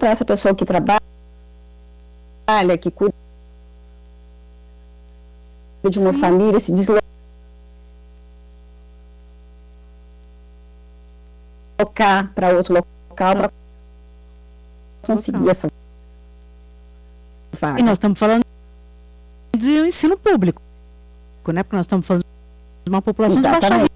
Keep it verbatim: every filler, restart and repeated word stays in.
para essa pessoa que trabalha, que cuida de uma Sim. família, se deslocar para outro local para conseguir local. essa vaga. E nós estamos falando de ensino público, né? Porque nós estamos falando de uma população Exatamente. de baixa